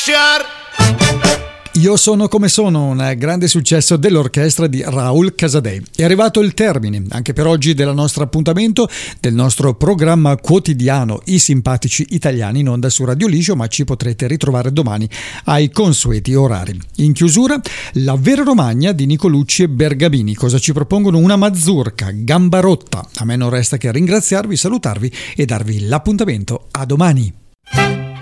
Io sono come sono, un grande successo dell'orchestra di Raul Casadei. È arrivato il termine, anche per oggi, del nostro appuntamento, del nostro programma quotidiano I Simpatici Italiani in onda su Radio Liscio, ma ci potrete ritrovare domani ai consueti orari. In chiusura, la vera Romagna di Nicolucci e Bergamini. Cosa ci propongono? Una mazurka, gamba rotta. A me non resta che ringraziarvi, salutarvi e darvi l'appuntamento a domani.